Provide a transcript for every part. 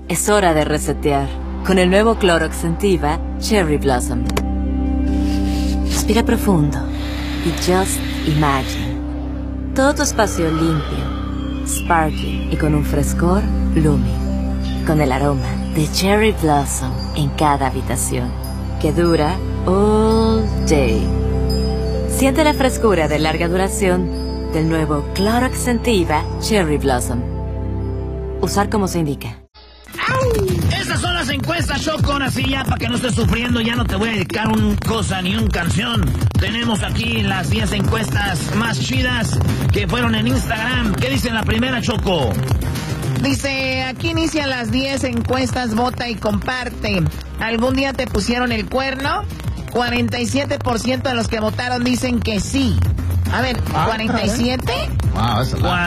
Es hora de resetear con el nuevo Clorox Scentiva Cherry Blossom. Respira profundo y just imagine. Todo tu espacio limpio, sparkling y con un frescor blooming. Con el aroma de Cherry Blossom en cada habitación, que dura all day. Siente la frescura de larga duración del nuevo Clorox Scentiva Cherry Blossom. Usar como se indica. Esas son las encuestas, Choco. Ahora sí, ya para que no estés sufriendo, ya no te voy a dedicar una cosa ni una canción. Tenemos aquí las 10 encuestas más chidas que fueron en Instagram. ¿Qué dice la primera, Choco? Dice, aquí inician las 10 encuestas, vota y comparte. ¿Algún día te pusieron el cuerno? 47% de los que votaron dicen que sí. A ver, ¿47? Wow,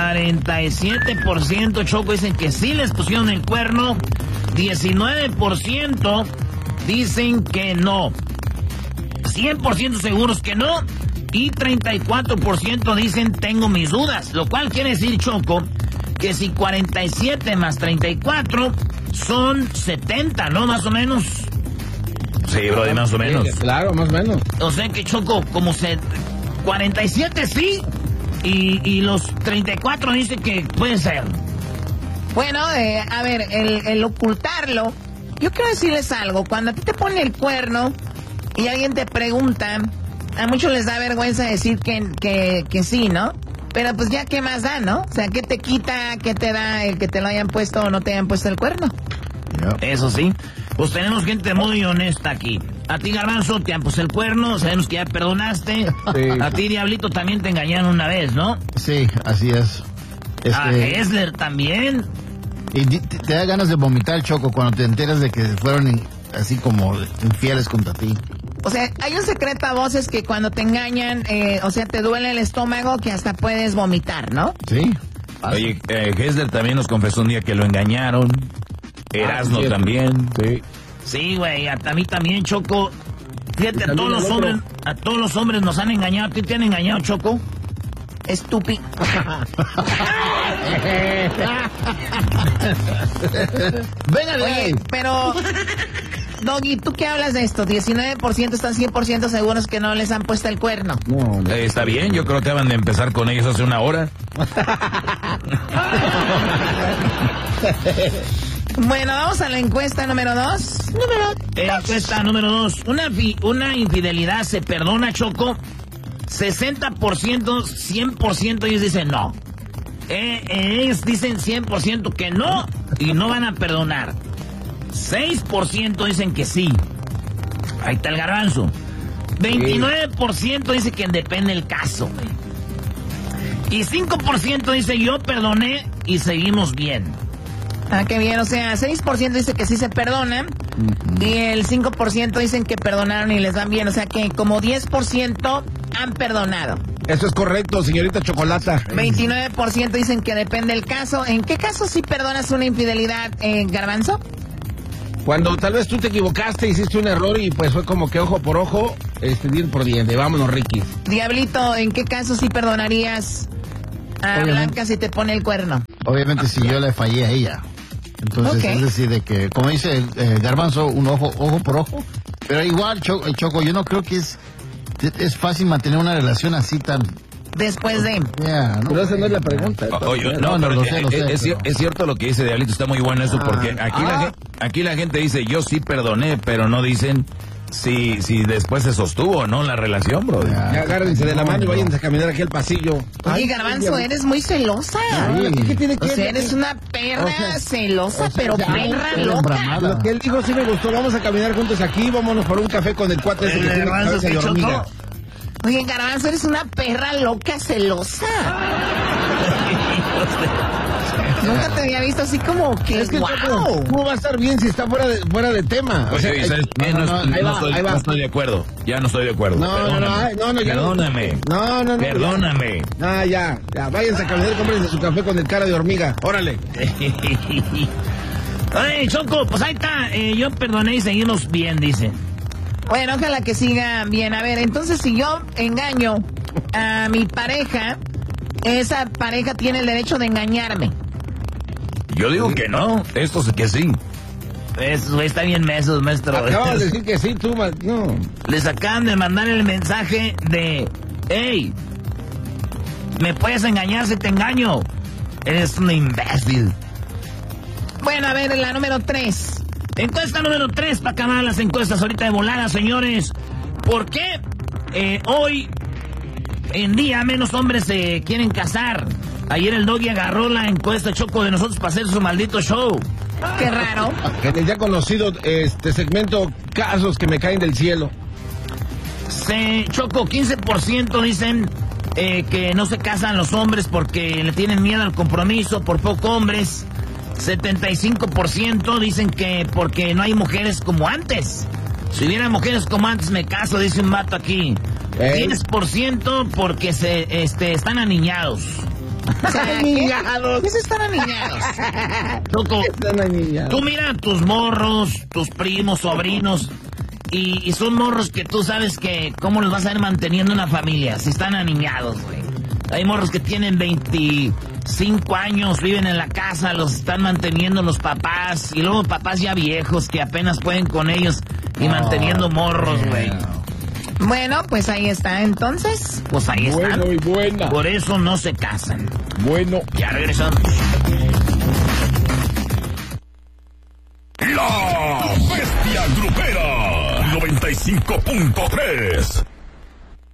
47%, Choco, dicen que sí les pusieron el cuerno. 19% dicen que no. 100% seguros que no. Y 34% dicen tengo mis dudas. Lo cual quiere decir, Choco, que si 47 más 34 son 70, ¿no? Más o menos. Sí, bro, más o menos. Claro, más o menos. O sea que, Choco, como 47 sí, y los 34 dicen que puede ser. Bueno, a ver, el ocultarlo, yo quiero decirles algo. Cuando a ti te ponen el cuerno y alguien te pregunta, a muchos les da vergüenza decir que sí, ¿no? Pero pues ya, ¿qué más da, no? O sea, ¿qué te quita, qué te da el que te lo hayan puesto o no te hayan puesto el cuerno? Eso sí, pues tenemos gente muy honesta aquí. A ti, Garbanzo, te han puesto el cuerno, sabemos que ya perdonaste. Sí. A ti, Diablito, también te engañaron una vez, ¿no? Sí, así es. A Hessler también. Y te da ganas de vomitar, Choco, cuando te enteras de que fueron así como infieles contra ti. O sea, hay un secreto a voces que cuando te engañan, o sea, te duele el estómago que hasta puedes vomitar, ¿no? Sí. Oye, Hessler también nos confesó un día que lo engañaron. Erasmo también. Sí. Sí, güey, a mí también, Choco. Fíjate, a todos los hombres nos han engañado. ¿A ti te han engañado, Choco? Estúpido. Venga de ahí. Pero, Doggy, ¿tú qué hablas de esto? 19% están 100% seguros que no les han puesto el cuerno. No. Está bien, yo creo que acaban de empezar con ellos hace una hora. Bueno, vamos a la encuesta número 2. Encuesta número 2. Una infidelidad se perdona, Choco. 60%, 100% ellos dicen no. Ellos dicen 100% que no y no van a perdonar. 6% dicen que sí. Ahí está el Garbanzo. 29% dice que depende el caso. Y 5% dice yo perdoné y seguimos bien. Ah, qué bien, o sea, 6% dice que sí se perdonan y el 5% dicen que perdonaron y les van bien, o sea que como 10% han perdonado. Eso es correcto, señorita Chocolata. 29% dicen que depende el caso. ¿En qué caso sí perdonas una infidelidad, Garbanzo? Cuando tal vez tú te equivocaste, hiciste un error y pues fue como que ojo por ojo, diente por diente. Vámonos, Ricky. Diablito, ¿en qué caso sí perdonarías a Blanca si te pone el cuerno? Obviamente si yo le fallé a ella. Entonces, es decir, de que, como dice Garbanzo, un ojo por ojo. Pero igual, Choco, yo no creo que es fácil mantener una relación así tan... Después de... Yeah, pero esa no es la pregunta. Es cierto lo que dice Diablito, está muy bueno eso, porque aquí la gente dice, yo sí perdoné, pero no dicen si después se sostuvo, ¿no? La relación, bro. Ya agárrense de la mano y vayan a caminar aquí al pasillo. Oye, Garbanzo, eres muy celosa. ¿Qué tiene que ver? O sea, eres una perra celosa, pero perra loca. Lo que él dijo sí me gustó. Vamos a caminar juntos aquí, vámonos por un café con el cuate ese que tiene cabeza de hormiga. Oye, Garbanzo, eres una perra loca celosa. Nunca te había visto así como que... Es que ¿cómo va a estar bien si está fuera de tema? O sea, no estoy de acuerdo. Ya no estoy de acuerdo. Perdóname. Perdóname. Ya. Váyanse a caminar y cómprense su café con el cara de hormiga. Órale. Oye, Choco, pues ahí está. Yo perdoné y seguimos bien, dice. Bueno, ojalá que siga bien. A ver, entonces si yo engaño a mi pareja, esa pareja tiene el derecho de engañarme. Yo digo que no, esto es que sí. Eso, está bien mesos, maestro. Acabas de decir que sí, tú, no. Les acaban de mandar el mensaje de... ¡Hey! ¿Me puedes engañar si te engaño? Eres un imbécil. Bueno, a ver, la número 3. Encuesta número 3, para acabar las encuestas ahorita de volada, señores. ¿Por qué hoy en día menos hombres se quieren casar? Ayer el Doggy agarró la encuesta, Choco, de nosotros para hacer su maldito show. Qué raro. En el ya conocido segmento Casos que me caen del cielo. Choco, 15% dicen que no se casan los hombres porque le tienen miedo al compromiso, por poco hombres. 75% dicen que porque no hay mujeres como antes. Si hubiera mujeres como antes me caso, dice un vato aquí. 10% porque están aniñados. ¿Aniñados? ¿Qué se están aniñados? Choco, tú mira a tus morros, tus primos, sobrinos, y son morros que tú sabes que cómo los vas a ir manteniendo una familia, si están aniñados, güey. Hay morros que tienen 25 años, viven en la casa, los están manteniendo los papás, y luego papás ya viejos que apenas pueden con ellos y manteniendo morros, güey. Bueno, pues ahí está, entonces. Pues ahí están. Bueno y buena. Por eso no se casan. Bueno. Ya regresamos. La Bestia Grupera 95.3